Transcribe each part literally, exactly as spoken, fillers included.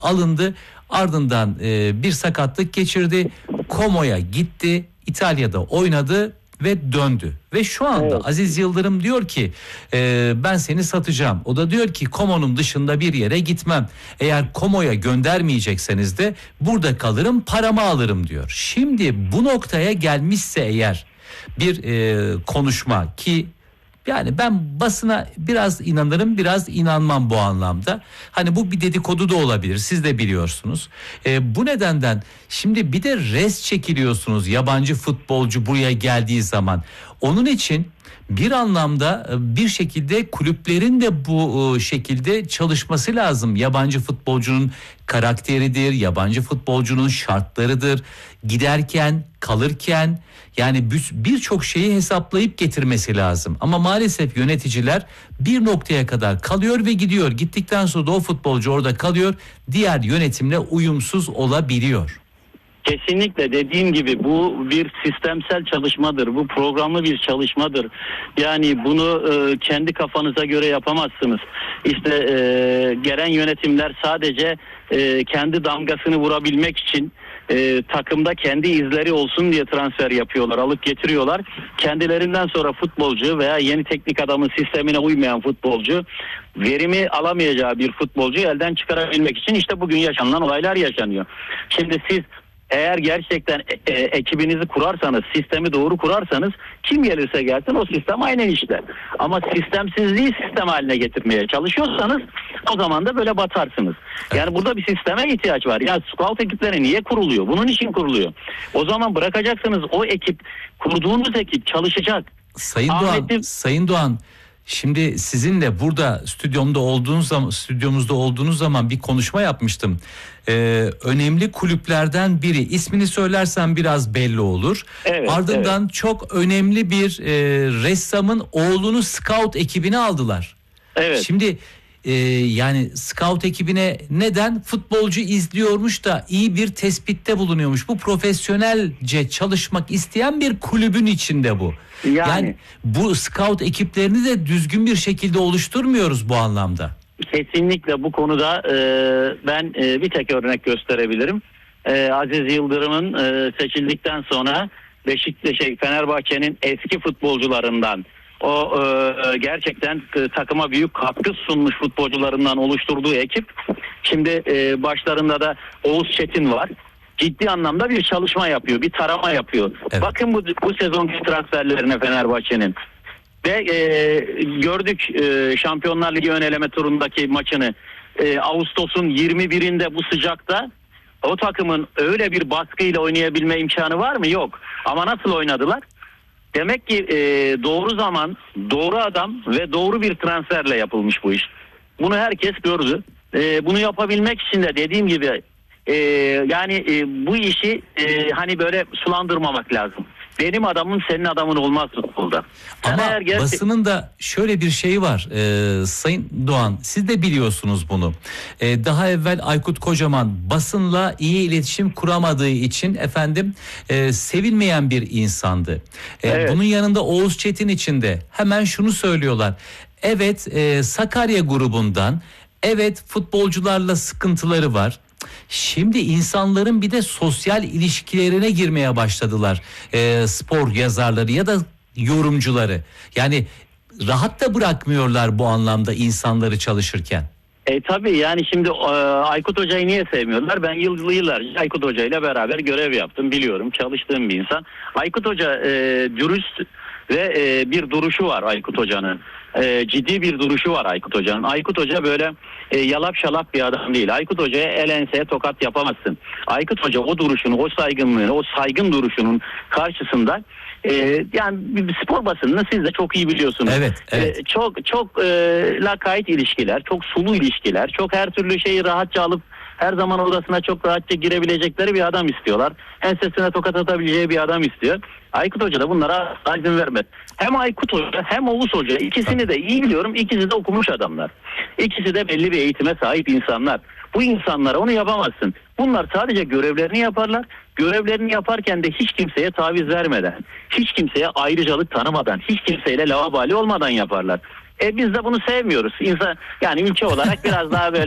alındı. Ardından e, bir sakatlık geçirdi. Como'ya gitti. İtalya'da oynadı ve döndü. Ve şu anda Evet. Aziz Yıldırım diyor ki e, ben seni satacağım. O da diyor ki Como'nun dışında bir yere gitmem. Eğer Como'ya göndermeyecekseniz de burada kalırım, paramı alırım diyor. Şimdi bu noktaya gelmişse eğer bir e, konuşma ki yani ben basına biraz inanırım, biraz inanmam bu anlamda. Hani bu bir dedikodu da olabilir, siz de biliyorsunuz. E, bu nedenden şimdi bir de res çekiliyorsunuz yabancı futbolcu buraya geldiği zaman. Onun için bir anlamda bir şekilde kulüplerin de bu şekilde çalışması lazım. Yabancı futbolcunun karakteridir, yabancı futbolcunun şartlarıdır. Giderken, kalırken yani birçok şeyi hesaplayıp getirmesi lazım. Ama maalesef yöneticiler bir noktaya kadar kalıyor ve gidiyor. Gittikten sonra da o futbolcu orada kalıyor. Diğer yönetimle uyumsuz olabiliyor. Kesinlikle dediğim gibi bu bir sistemsel çalışmadır. Bu programlı bir çalışmadır. Yani bunu e, kendi kafanıza göre yapamazsınız. İşte e, gelen yönetimler sadece e, kendi damgasını vurabilmek için e, takımda kendi izleri olsun diye transfer yapıyorlar, alıp getiriyorlar. Kendilerinden sonra futbolcu veya yeni teknik adamın sistemine uymayan futbolcu, verimi alamayacağı bir futbolcuyu elden çıkarabilmek için işte bugün yaşanılan olaylar yaşanıyor. Şimdi siz eğer gerçekten e, e, ekibinizi kurarsanız, sistemi doğru kurarsanız kim gelirse gelsin o sistem aynen işler. Ama sistemsizliği sistem haline getirmeye çalışıyorsanız o zaman da böyle batarsınız. Yani burada bir sisteme ihtiyaç var. Ya scout ekipleri niye kuruluyor? Bunun için kuruluyor. O zaman bırakacaksınız o ekip, kurduğunuz ekip çalışacak. Sayın Ahmet'im... Doğan, Sayın Doğan, şimdi sizinle burada stüdyomda olduğunuz zaman, stüdyomuzda olduğunuz zaman bir konuşma yapmıştım. Ee, önemli kulüplerden biri, ismini söylersem biraz belli olur. Evet, Ardından evet. çok önemli bir e, ressamın oğlunu scout ekibine aldılar. Evet. Şimdi e, yani scout ekibine neden? Futbolcu izliyormuş da iyi bir tespitte bulunuyormuş. Bu profesyonelce çalışmak isteyen bir kulübün içinde bu. Yani, yani bu scout ekiplerini de düzgün bir şekilde oluşturmuyoruz bu anlamda. Kesinlikle bu konuda e, ben e, bir tek örnek gösterebilirim. E, Aziz Yıldırım'ın e, seçildikten sonra Beşiktaş, şey, Fenerbahçe'nin eski futbolcularından, o e, gerçekten e, takıma büyük katkı sunmuş futbolcularından oluşturduğu ekip. Şimdi e, başlarında da Oğuz Çetin var. Ciddi anlamda bir çalışma yapıyor, bir tarama yapıyor. Evet. Bakın bu, bu sezonki transferlerine Fenerbahçe'nin. Ve e, gördük e, Şampiyonlar Ligi ön eleme turundaki maçını. E, Ağustos'un yirmi birinde bu sıcakta o takımın öyle bir baskıyla oynayabilme imkanı var mı? Yok. Ama nasıl oynadılar? Demek ki e, doğru zaman, doğru adam ve doğru bir transferle yapılmış bu iş. Bunu herkes gördü. E, bunu yapabilmek için de dediğim gibi e, yani e, bu işi e, hani böyle sulandırmamak lazım. Benim adamım senin adamın olmaz futbolda. Ama yani gerçek... basının da şöyle bir şey var e, Sayın Doğan, siz de biliyorsunuz bunu. E, daha evvel Aykut Kocaman basınla iyi iletişim kuramadığı için efendim e, sevilmeyen bir insandı. E, evet. Bunun yanında Oğuz Çetin için de hemen şunu söylüyorlar. Evet e, Sakarya grubundan, evet futbolcularla sıkıntıları var. Şimdi insanların bir de sosyal ilişkilerine girmeye başladılar e, spor yazarları ya da yorumcuları. Yani rahat da bırakmıyorlar bu anlamda insanları çalışırken. E tabii yani şimdi e, Aykut Hoca'yı niye sevmiyorlar? Ben yıllı yıllarca Aykut Hoca ile beraber görev yaptım, biliyorum, çalıştığım bir insan. Aykut Hoca e, dürüst ve e, bir duruşu var Aykut Hoca'nın. E, ciddi bir duruşu var Aykut Hoca'nın. Aykut Hoca böyle e, yalap şalap bir adam değil. Aykut Hoca'ya el enseye tokat yapamazsın. Aykut Hoca o duruşunu, o saygınlığını, o saygın duruşunun karşısında e, yani bir spor basınını siz de çok iyi biliyorsunuz. Evet, evet. E, çok çok e, lakayt ilişkiler, çok sulu ilişkiler, çok her türlü şeyi rahatça alıp her zaman odasına çok rahatça girebilecekleri bir adam istiyorlar. Ensesine tokat atabileceği bir adam istiyor. Aykut Hoca da bunlara izin vermez. Hem Aykut Hoca hem Oğuz Hoca, ikisini de iyi biliyorum. İkisi de okumuş adamlar. İkisi de belli bir eğitime sahip insanlar. Bu insanlara onu yapamazsın. Bunlar sadece görevlerini yaparlar. Görevlerini yaparken de hiç kimseye taviz vermeden, hiç kimseye ayrıcalık tanımadan, hiç kimseyle lavabali olmadan yaparlar. E biz de bunu sevmiyoruz. İnsan, yani ülke olarak biraz daha böyle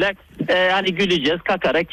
e, hani güleceğiz, kakarak